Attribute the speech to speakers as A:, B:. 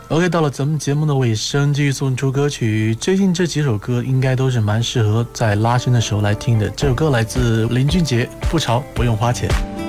A: OK， 到了咱们节目的尾声，继续送出歌曲。最近这几首歌应该都是蛮适合在拉伸的时候来听的。这首歌来自林俊杰，《不潮不用花钱》。